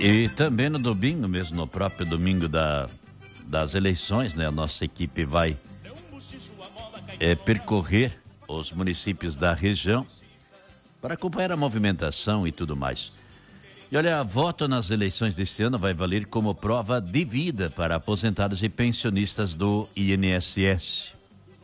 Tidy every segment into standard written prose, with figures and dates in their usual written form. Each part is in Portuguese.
E também no domingo, mesmo no próprio domingo das eleições, né? A nossa equipe vai percorrer os municípios da região para acompanhar a movimentação e tudo mais. E olha, voto nas eleições deste ano vai valer como prova de vida para aposentados e pensionistas do INSS.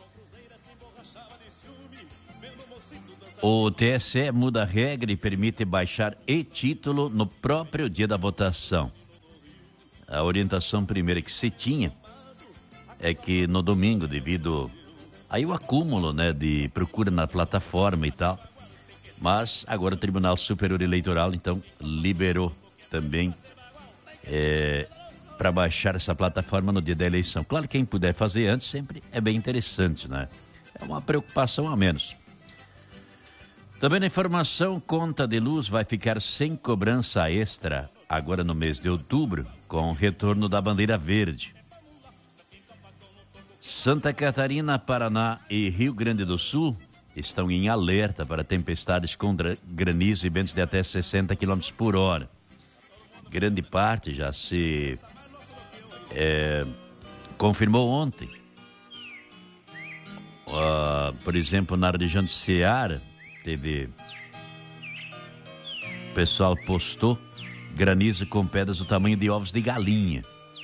O TSE muda a regra e permite baixar e-título no próprio dia da votação. A orientação primeira que se tinha é que no domingo, devido aí o acúmulo, né, de procura na plataforma e tal, mas agora o Tribunal Superior Eleitoral, então, liberou também para baixar essa plataforma no dia da eleição. Claro que quem puder fazer antes sempre é bem interessante, né? É uma preocupação a menos. Também na informação, conta de luz vai ficar sem cobrança extra agora no mês de outubro, com o retorno da bandeira verde. Santa Catarina, Paraná e Rio Grande do Sul estão em alerta para tempestades com granizo e ventos de até 60 km por hora. Grande parte já se confirmou ontem. Por exemplo, na região de Ceará, o pessoal postou granizo com pedras do tamanho de ovos de galinha.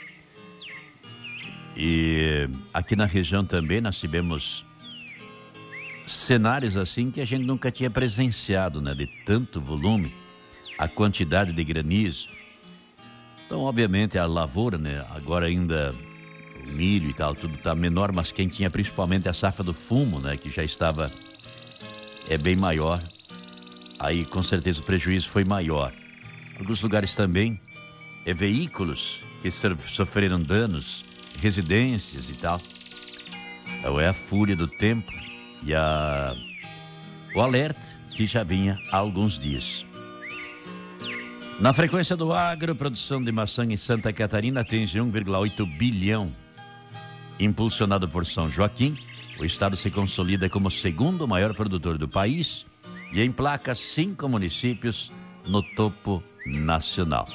E aqui na região também nós tivemos cenários assim que a gente nunca tinha presenciado, né? De tanto volume, a quantidade de granizo. Então, obviamente, a lavoura, né? Agora ainda o milho e tal, tudo está menor, mas quem tinha principalmente a safra do fumo, né? Que já estava bem maior. Aí, com certeza, o prejuízo foi maior. Alguns lugares também, veículos que sofreram danos, residências e tal. Então, é a fúria do tempo e o alerta que já vinha há alguns dias. Na frequência do agro, produção de maçã em Santa Catarina atinge 1,8 bilhão. Impulsionado por São Joaquim, o estado se consolida como o segundo maior produtor do país e emplaca 5 municípios no topo nacional.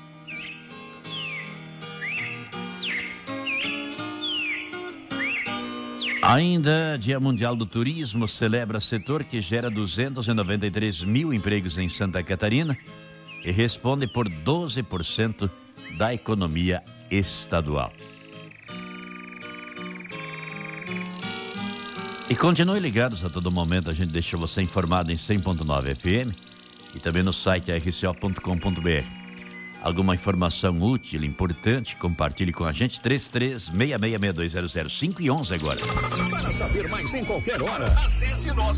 Ainda, Dia Mundial do Turismo celebra setor que gera 293 mil empregos em Santa Catarina e responde por 12% da economia estadual. E continue ligados a todo momento, a gente deixa você informado em 100.9 FM e também no site rco.com.br. Alguma informação útil, importante, compartilhe com a gente. 33-666200 5 e 11 agora. Para saber mais em qualquer hora, acesse nosso